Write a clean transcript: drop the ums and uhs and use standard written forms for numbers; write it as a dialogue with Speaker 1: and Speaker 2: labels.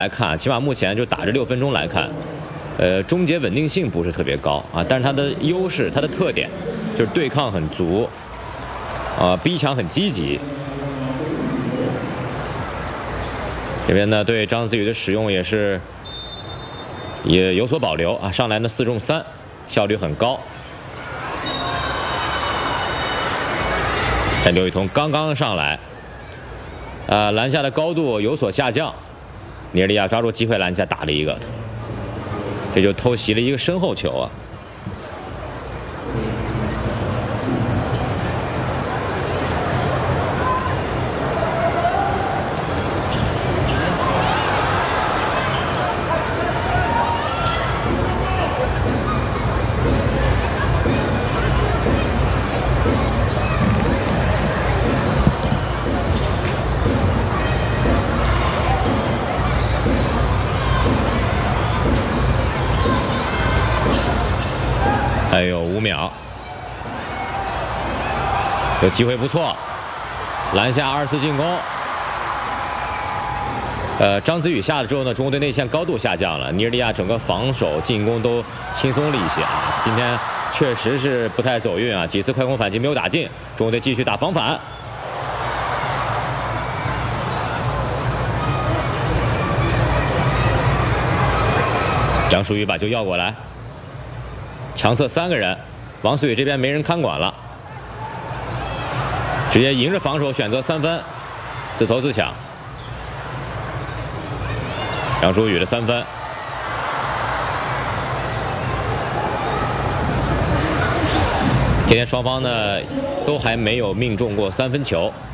Speaker 1: 来看，起码目前就打这6分钟来看，终结稳定性不是特别高啊，但是它的优势，它的特点就是对抗很足，逼抢很积极。这边呢，对张子宇的使用也有所保留啊，上来呢4中3，效率很高。但刘雨桐刚刚上来，篮下的高度有所下降。 尼日利亚抓住机会篮下打了一个，这就偷袭了一个身后球啊！还有5秒，有机会不错，篮下2次进攻。张子宇下了之后呢，中国队内线高度下降了，尼日利亚整个防守进攻都轻松了一些啊。今天确实是不太走运啊，几次快攻反击没有打进，中国队继续打防反。张淑宇把球要过来。 强侧3个人，王思雨这边没人看管了，直接迎着防守选择3分，自投自抢。杨舒宇的3分，今天双方呢都还没有命中过3分球。